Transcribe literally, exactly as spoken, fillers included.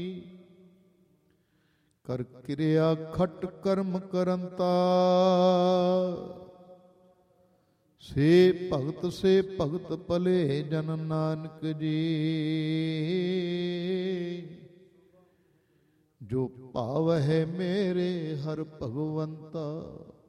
ਕਰ ਕਿਰਿਆ ਖਟ ਕਰਮ ਕਰੰਤਾ, ਸੇ ਭਗਤ ਸੇ ਭਗਤ ਭਲੇ ਜਨ ਨਾਨਕ ਜੀ। ਜੋ ਭਾਵ ਹੈ ਮੇਰੇ ਹਰ ਭਗਵੰਤਾ,